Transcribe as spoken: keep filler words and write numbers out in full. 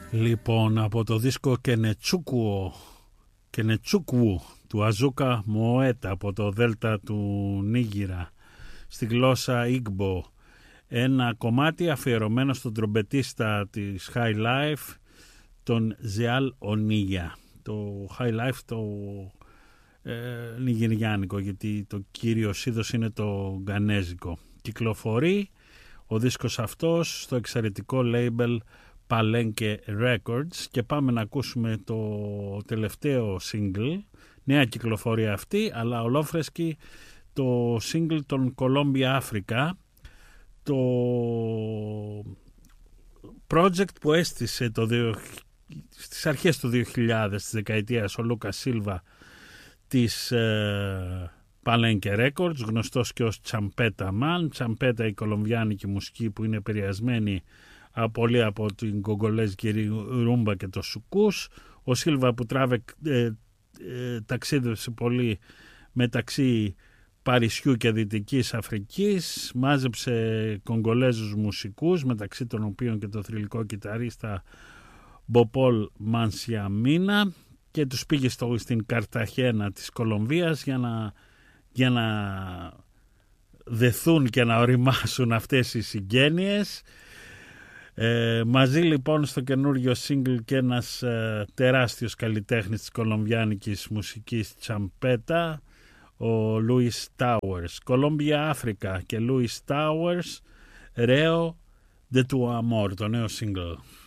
Λοιπόν, από το δίσκο Κενετσούκουο, Κενετσούκουου του Αζούκα Μοέτα από το Δέλτα του Νίγηρα στη γλώσσα Ίγμπο, ένα κομμάτι αφιερωμένο στον τρομπετίστα της High Life, τον Ζεάλ Ονίγια. Το High Life το ε, νιγηριάνικο, γιατί το κύριο είδος είναι το γκανέζικο. Κυκλοφορεί ο δίσκος αυτός στο εξαιρετικό label Palenque Records και πάμε να ακούσουμε το τελευταίο single, νέα κυκλοφορία αυτή, αλλά ολόφρεσκη, το single των Columbia Africa, το project που έστησε το δύο, στις αρχές του δύο χιλιάδες, της δεκαετίας, ο Λούκα Σίλβα της ε, Palenque Records, γνωστός και ως Champeta Man. Champeta, η κολομβιάνικη μουσική που είναι επηρεασμένη πολύ από την κογκολέζικη ρούμπα και το σουκούς. Ο Σίλβα που τράβε, ε, ε, ταξίδευσε πολύ μεταξύ Παρισιού και Δυτικής Αφρικής, μάζεψε κογκολέζους μουσικούς, μεταξύ των οποίων και το θρυλικό κιθαρίστα Μποπόλ Μανσιαμίνα, και τους πήγε στο, στην Καρταχένα της Κολομβίας για να, για να δεθούν και να οριμάσουν αυτές οι συγγένειες. Ε, μαζί λοιπόν στο καινούργιο single και ένας ε, τεράστιος καλλιτέχνης της κολομβιάνικης μουσικής Champeta, ο Luis Towers. Columbia Africa και Luis Towers, Reo de tu Amor, το νέο single.